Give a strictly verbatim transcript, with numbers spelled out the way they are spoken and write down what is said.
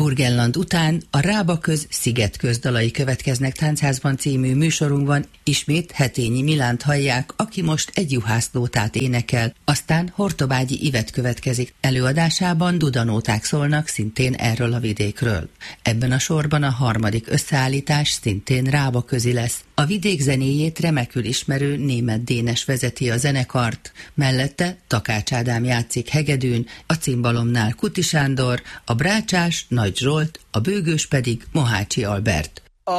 Burgenland után a Rábaköz Szigetköz dalai következnek Táncházban című műsorunkban, ismét Hetényi Milánt hallják, aki most egy juhásznótát énekel, aztán Hortobágyi Ivet következik. Előadásában dudanóták szólnak szintén erről a vidékről. Ebben a sorban a harmadik összeállítás szintén Rábaközi lesz. A vidék zenéjét remekül ismerő Németh Dénes vezeti a zenekart, mellette Takács Ádám játszik hegedűn, a cimbalomnál Kuti Sándor, a brácsás Nagy Zsolt, a bőgős pedig Mohácsi Albert.